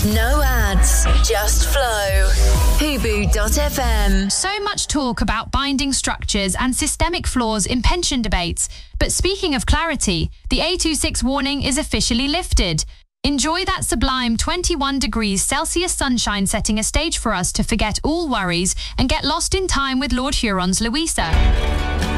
No ads, just flow. Hubu.fm. So much talk about binding structures and systemic flaws in pension debates. But speaking of clarity, the A26 warning is officially lifted. Enjoy that sublime 21 degrees Celsius sunshine, setting a stage for us to forget all worries and get lost in time with Lord Huron's Louisa.